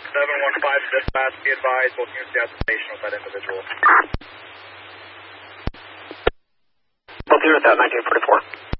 715 dispatch, be advised, we'll use the station with that individual. I'll be with that, 1944.